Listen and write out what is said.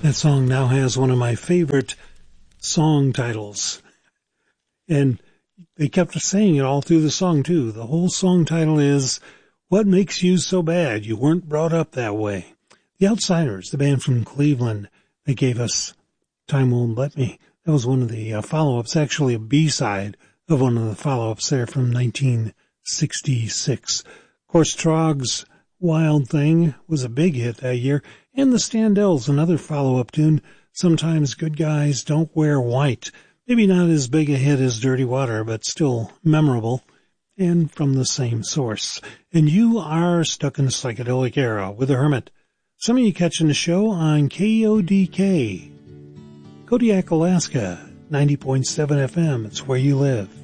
That song now has one of my favorite song titles. And they kept saying it all through the song, too. The whole song title is, What Makes You So Bad? You Weren't Brought Up That Way. The Outsiders, the band from Cleveland, they gave us Time Won't Let Me. That was one of the follow-ups, actually a B-side of one of the follow-ups there from 1966. Of course, Trog's Wild Thing was a big hit that year, and the Standells, another follow-up tune, Sometimes Good Guys Don't Wear White. Maybe not as big a hit as Dirty Water, but still memorable, and from the same source. And you are stuck in the psychedelic era with the Hermit. Some of you catching the show on KODK, Kodiak, Alaska, 90.7 FM. It's where you live.